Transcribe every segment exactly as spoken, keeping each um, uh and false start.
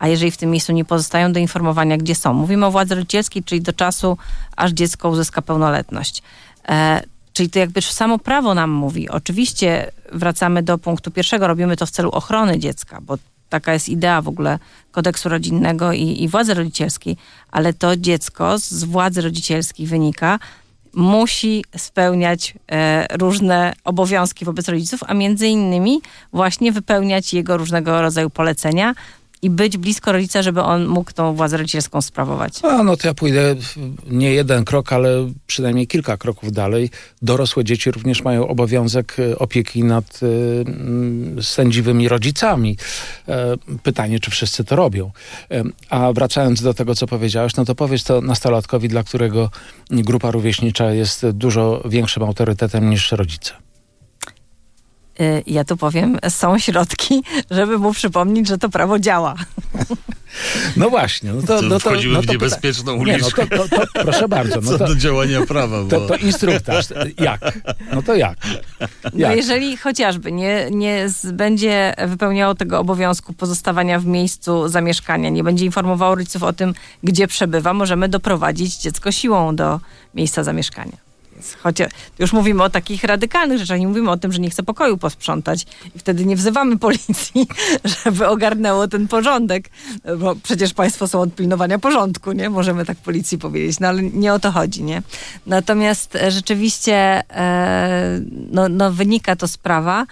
a jeżeli w tym miejscu nie pozostają, do informowania, gdzie są. Mówimy o władzy rodzicielskiej, czyli do czasu, aż dziecko uzyska pełnoletność. E, czyli to jakby samo prawo nam mówi. Oczywiście wracamy do punktu pierwszego, robimy to w celu ochrony dziecka, bo taka jest idea w ogóle kodeksu rodzinnego i, i władzy rodzicielskiej, ale to dziecko z władzy rodzicielskiej wynika, musi spełniać e, różne obowiązki wobec rodziców, a między innymi właśnie wypełniać jego różnego rodzaju polecenia i być blisko rodzica, żeby on mógł tą władzę rodzicielską sprawować. A no to ja pójdę nie jeden krok, ale przynajmniej kilka kroków dalej. Dorosłe dzieci również mają obowiązek opieki nad y, sędziwymi rodzicami. E, pytanie, czy wszyscy to robią. E, a wracając do tego, co powiedziałeś, no to powiedz to nastolatkowi, dla którego grupa rówieśnicza jest dużo większym autorytetem niż rodzice. Ja tu powiem, są środki, żeby mu przypomnieć, że to prawo działa. No właśnie. No to, to no to, wchodzimy no to w niebezpieczną uliczkę. Nie, no to, to, to, proszę bardzo. No Co to, do działania prawa. Bo... To, to instruktaż. Jak? No to jak? jak? No jeżeli chociażby nie, nie z, będzie wypełniało tego obowiązku pozostawania w miejscu zamieszkania, nie będzie informowało rodziców o tym, gdzie przebywa, możemy doprowadzić dziecko siłą do miejsca zamieszkania. Chociaż już mówimy o takich radykalnych rzeczach, nie mówimy o tym, że nie chce pokoju posprzątać i wtedy nie wzywamy policji, żeby ogarnęło ten porządek, bo przecież państwo są od pilnowania porządku, nie? Możemy tak policji powiedzieć, no ale nie o to chodzi, nie? Natomiast rzeczywiście e, no, no wynika to z prawa,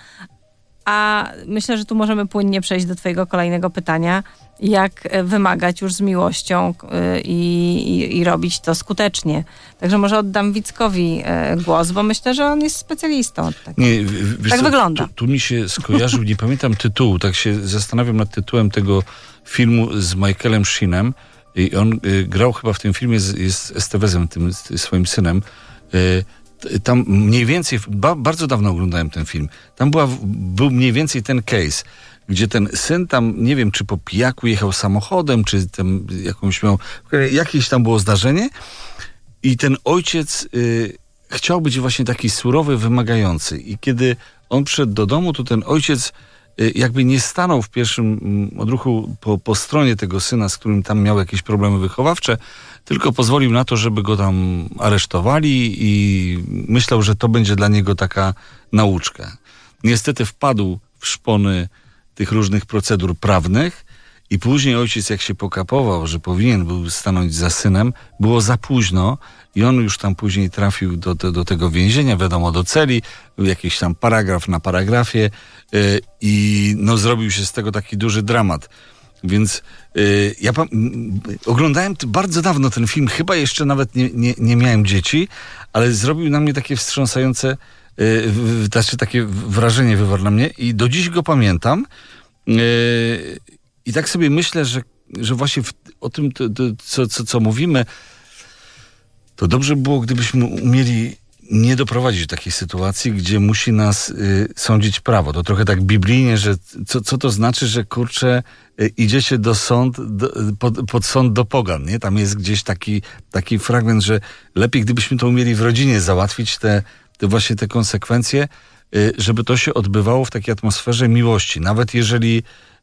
a myślę, że tu możemy płynnie przejść do twojego kolejnego pytania, jak wymagać już z miłością i, i, i robić to skutecznie. Także może oddam Wickowi głos, bo myślę, że on jest specjalistą od tego. Nie, wiesz tak co, wygląda. Tu, tu mi się skojarzył, nie pamiętam tytułu, tak się zastanawiam nad tytułem tego filmu z Michaelem Sheenem i on y, grał chyba w tym filmie z, jest Estevezem, tym swoim synem. Y, tam mniej więcej, ba, bardzo dawno oglądałem ten film, tam była, był mniej więcej ten case, gdzie ten syn tam, nie wiem, czy po pijaku jechał samochodem, czy tam jakąś miał, jakieś tam było zdarzenie i ten ojciec y, chciał być właśnie taki surowy, wymagający i kiedy on przyszedł do domu, to ten ojciec y, jakby nie stanął w pierwszym y, odruchu po, po stronie tego syna, z którym tam miał jakieś problemy wychowawcze, tylko pozwolił na to, żeby go tam aresztowali i myślał, że to będzie dla niego taka nauczka. Niestety wpadł w szpony tych różnych procedur prawnych i później ojciec, jak się pokapował, że powinien był stanąć za synem, było za późno i on już tam później trafił do, do, do tego więzienia, wiadomo, do celi, jakiś tam paragraf na paragrafie yy, i no zrobił się z tego taki duży dramat. Więc yy, ja pa- oglądałem t- bardzo dawno ten film, chyba jeszcze nawet nie, nie, nie miałem dzieci, ale zrobił na mnie takie wstrząsające Yy, znaczy takie wrażenie wywarł na mnie i do dziś go pamiętam yy, i tak sobie myślę, że, że właśnie w, o tym, to, to, co, co, co mówimy, to dobrze by było, gdybyśmy umieli nie doprowadzić do takiej sytuacji, gdzie musi nas y, sądzić prawo. To trochę tak biblijnie, że co, co to znaczy, że kurczę, y, idziecie do sąd, do, pod, pod sąd do pogan, nie? Tam jest gdzieś taki, taki fragment, że lepiej gdybyśmy to umieli w rodzinie załatwić, te te właśnie te konsekwencje, żeby to się odbywało w takiej atmosferze miłości. Nawet jeżeli,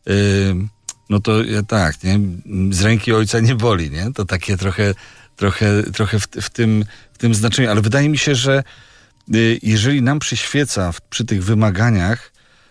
no to tak, nie? Z ręki ojca nie boli, nie? To takie trochę, trochę, trochę w, w, tym, w tym znaczeniu. Ale wydaje mi się, że jeżeli nam przyświeca w, przy tych wymaganiach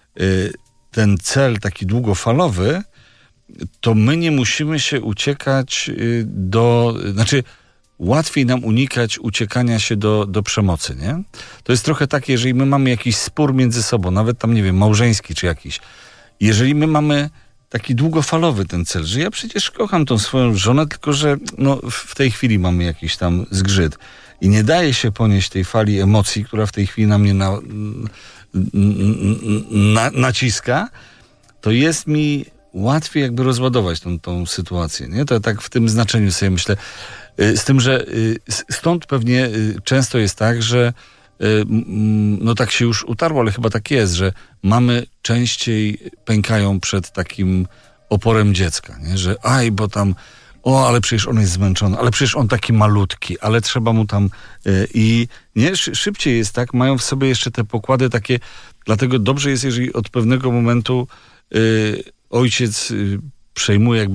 ten cel taki długofalowy, to my nie musimy się uciekać do... Znaczy, łatwiej nam unikać uciekania się do, do przemocy, nie? To jest trochę takie, jeżeli my mamy jakiś spór między sobą, nawet tam, nie wiem, małżeński czy jakiś. Jeżeli my mamy taki długofalowy ten cel, że ja przecież kocham tą swoją żonę, tylko że no, w tej chwili mamy jakiś tam zgrzyt i nie daje się ponieść tej fali emocji, która w tej chwili na mnie na, na, naciska, to jest mi łatwiej jakby rozładować tą, tą sytuację, nie? To tak w tym znaczeniu sobie myślę. Z tym, że stąd pewnie często jest tak, że no tak się już utarło, ale chyba tak jest, że mamy częściej pękają przed takim oporem dziecka, nie? Że aj, bo tam o, ale przecież on jest zmęczony, ale przecież on taki malutki, ale trzeba mu tam i nie, szybciej jest tak, mają w sobie jeszcze te pokłady takie, dlatego dobrze jest, jeżeli od pewnego momentu ojciec przejmuje jakby